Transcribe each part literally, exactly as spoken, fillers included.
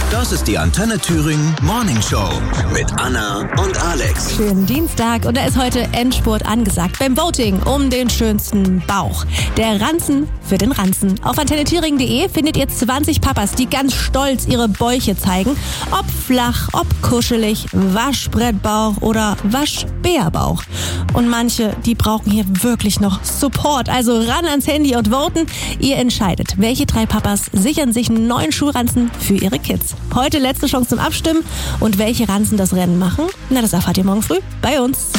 Das ist die Antenne Thüringen Morning Show mit Anna und Alex. Schönen Dienstag und da ist heute Endspurt angesagt beim Voting um den schönsten Bauch. Der Ranzen für den Ranzen. Auf antenne thüringen punkt de findet ihr zwanzig Papas, die ganz stolz ihre Bäuche zeigen. Ob flach, ob kuschelig, Waschbrettbauch oder Waschbärbauch. Und manche, die brauchen hier wirklich noch Support. Also ran ans Handy und voten. Ihr entscheidet, welche drei Papas sichern sich einen neuen Schulranzen für ihre Kids. Heute letzte Chance zum Abstimmen. Und welche Ranzen das Rennen machen? Na, das erfahrt ihr morgen früh bei uns.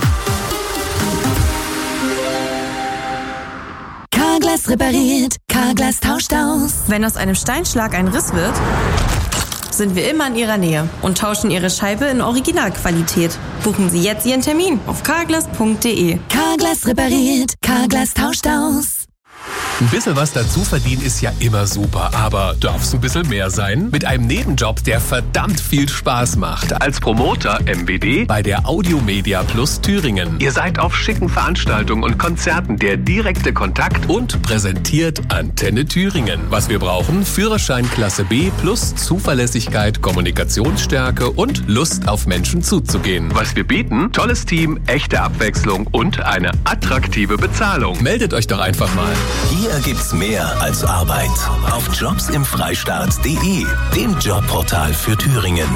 Carglass repariert, Carglass tauscht aus. Wenn aus einem Steinschlag ein Riss wird, sind wir immer in Ihrer Nähe und tauschen Ihre Scheibe in Originalqualität. Buchen Sie jetzt Ihren Termin auf carglass punkt de. Carglass repariert, Carglass tauscht aus. Ein bisschen was dazu verdienen ist ja immer super, aber darf's ein bisschen mehr sein? Mit einem Nebenjob, der verdammt viel Spaß macht. Als Promoter M W D bei der Audiomedia Plus Thüringen. Ihr seid auf schicken Veranstaltungen und Konzerten der direkte Kontakt und präsentiert Antenne Thüringen. Was wir brauchen? Führerschein Klasse B plus Zuverlässigkeit, Kommunikationsstärke und Lust auf Menschen zuzugehen. Was wir bieten? Tolles Team, echte Abwechslung und eine attraktive Bezahlung. Meldet euch doch einfach mal. Hier gibt's mehr als Arbeit. Auf jobs im freistaat punkt de, dem Jobportal für Thüringen.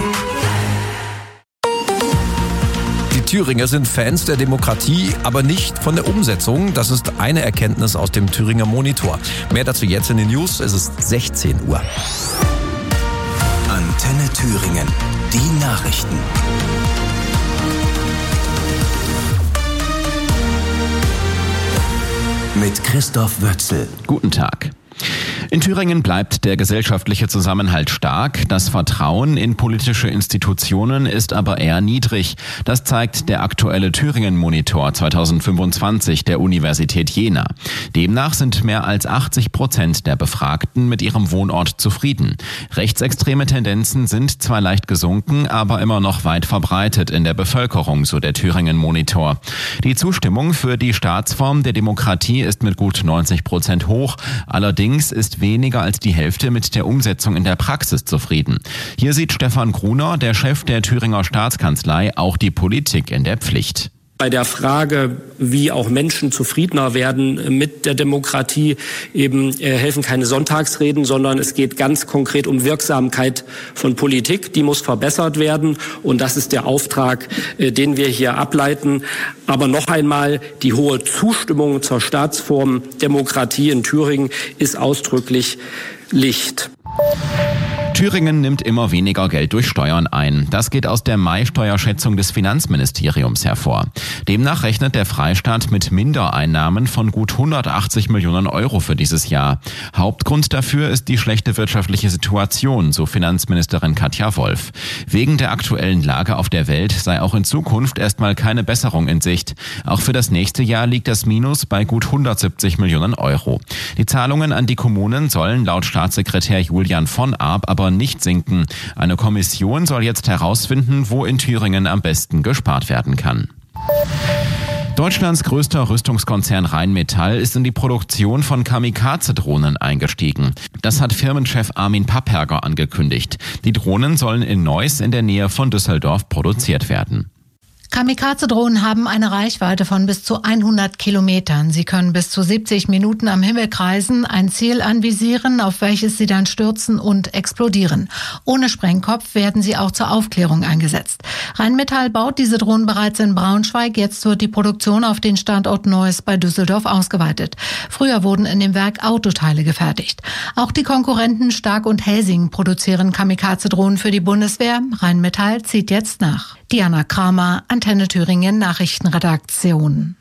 Die Thüringer sind Fans der Demokratie, aber nicht von der Umsetzung. Das ist eine Erkenntnis aus dem Thüringer Monitor. Mehr dazu jetzt in den News. Es ist sechzehn Uhr. Antenne Thüringen. Die Nachrichten. Mit Christoph Wötzel. Guten Tag. In Thüringen bleibt der gesellschaftliche Zusammenhalt stark. Das Vertrauen in politische Institutionen ist aber eher niedrig. Das zeigt der aktuelle Thüringen-Monitor zweitausendfünfundzwanzig der Universität Jena. Demnach sind mehr als achtzig Prozent der Befragten mit ihrem Wohnort zufrieden. Rechtsextreme Tendenzen sind zwar leicht gesunken, aber immer noch weit verbreitet in der Bevölkerung, so der Thüringen-Monitor. Die Zustimmung für die Staatsform der Demokratie ist mit gut neunzig Prozent hoch. Allerdings ist weniger als die Hälfte mit der Umsetzung in der Praxis zufrieden. Hier sieht Stefan Gruner, der Chef der Thüringer Staatskanzlei, auch die Politik in der Pflicht. Bei der Frage, wie auch Menschen zufriedener werden mit der Demokratie, eben äh, helfen keine Sonntagsreden, sondern es geht ganz konkret um Wirksamkeit von Politik. Die muss verbessert werden und das ist der Auftrag, äh, den wir hier ableiten. Aber noch einmal, die hohe Zustimmung zur Staatsform Demokratie in Thüringen ist ausdrücklich Licht. Thüringen nimmt immer weniger Geld durch Steuern ein. Das geht aus der Mai-Steuerschätzung des Finanzministeriums hervor. Demnach rechnet der Freistaat mit Mindereinnahmen von gut hundertachtzig Millionen Euro für dieses Jahr. Hauptgrund dafür ist die schlechte wirtschaftliche Situation, so Finanzministerin Katja Wolf. Wegen der aktuellen Lage auf der Welt sei auch in Zukunft erstmal keine Besserung in Sicht. Auch für das nächste Jahr liegt das Minus bei gut hundertsiebzig Millionen Euro. Die Zahlungen an die Kommunen sollen laut Staatssekretär Julian von Arp aber nicht sinken. Eine Kommission soll jetzt herausfinden, wo in Thüringen am besten gespart werden kann. Deutschlands größter Rüstungskonzern Rheinmetall ist in die Produktion von Kamikaze-Drohnen eingestiegen. Das hat Firmenchef Armin Papperger angekündigt. Die Drohnen sollen in Neuss in der Nähe von Düsseldorf produziert werden. Kamikaze-Drohnen haben eine Reichweite von bis zu hundert Kilometern. Sie können bis zu siebzig Minuten am Himmel kreisen, ein Ziel anvisieren, auf welches sie dann stürzen und explodieren. Ohne Sprengkopf werden sie auch zur Aufklärung eingesetzt. Rheinmetall baut diese Drohnen bereits in Braunschweig. Jetzt wird die Produktion auf den Standort Neuss bei Düsseldorf ausgeweitet. Früher wurden in dem Werk Autoteile gefertigt. Auch die Konkurrenten Stark und Helsing produzieren Kamikaze-Drohnen für die Bundeswehr. Rheinmetall zieht jetzt nach. Diana Kramer, Antenne Thüringen Nachrichtenredaktion.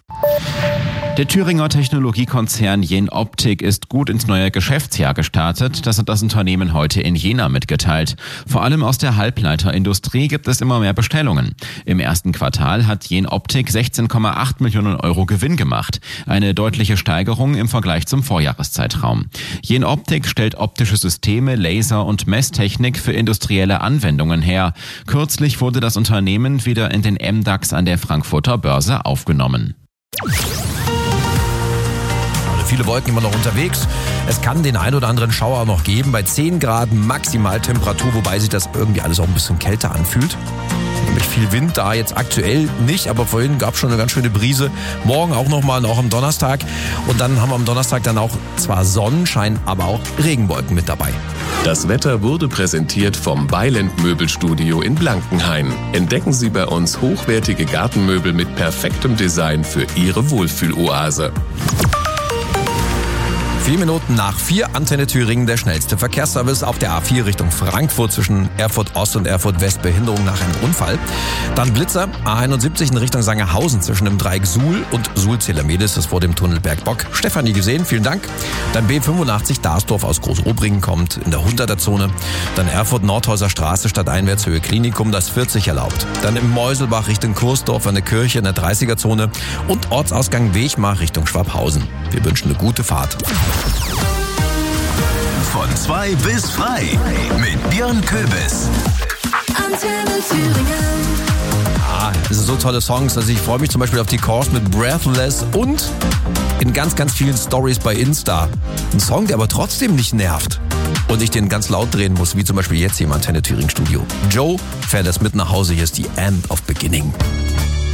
Der Thüringer Technologiekonzern Jenoptik ist gut ins neue Geschäftsjahr gestartet. Das hat das Unternehmen heute in Jena mitgeteilt. Vor allem aus der Halbleiterindustrie gibt es immer mehr Bestellungen. Im ersten Quartal hat Jenoptik sechzehn Komma acht Millionen Euro Gewinn gemacht. Eine deutliche Steigerung im Vergleich zum Vorjahreszeitraum. Jenoptik stellt optische Systeme, Laser und Messtechnik für industrielle Anwendungen her. Kürzlich wurde das Unternehmen wieder in den M DAX an der Frankfurter Börse aufgenommen. viele Wolken immer noch unterwegs. Es kann den ein oder anderen Schauer noch geben bei zehn Grad Maximaltemperatur, wobei sich das irgendwie alles auch ein bisschen kälter anfühlt. Nämlich viel Wind da jetzt aktuell nicht, aber vorhin gab es schon eine ganz schöne Brise. Morgen auch nochmal, auch am Donnerstag. Und dann haben wir am Donnerstag dann auch zwar Sonnenschein, aber auch Regenwolken mit dabei. Das Wetter wurde präsentiert vom Beiland Möbelstudio in Blankenhain. Entdecken Sie bei uns hochwertige Gartenmöbel mit perfektem Design für Ihre Wohlfühloase. Vier Minuten nach vier, Antenne Thüringen, der schnellste Verkehrsservice auf der A vier Richtung Frankfurt zwischen Erfurt Ost und Erfurt West, Behinderung nach einem Unfall. Dann Blitzer, A einundsiebzig in Richtung Sangerhausen zwischen dem Dreieck Suhl und Suhl-Zelamedes, das vor dem Tunnel Bergbock. Stefanie gesehen, vielen Dank. Dann B fünfundachtzig, Darsdorf aus Großobringen kommt in der hunderter Zone. Dann Erfurt Nordhäuser Straße stadteinwärts Höhe Klinikum, das vierzig erlaubt. Dann im Meuselbach Richtung Kursdorf an der Kirche in der dreißiger Zone und Ortsausgang Wechmar Richtung Schwabhausen. Wir wünschen eine gute Fahrt. Von zwei bis frei mit Björn Köbis. Antenne Thüringen. Ah, das sind so tolle Songs. Also ich freue mich zum Beispiel auf die Cores mit Breathless und in ganz, ganz vielen Stories bei Insta. Ein Song, der aber trotzdem nicht nervt und ich den ganz laut drehen muss, wie zum Beispiel jetzt hier im Antenne Thüringen Studio. Joe fährt das mit nach Hause. Hier ist die End of Beginning.